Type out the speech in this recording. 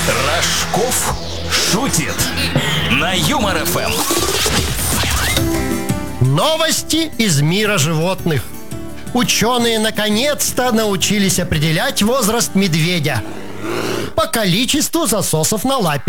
Рожков шутит на Юмор ФМ. Новости из мира животных. Ученые наконец-то научились определять возраст медведя по количеству засосов на лапе.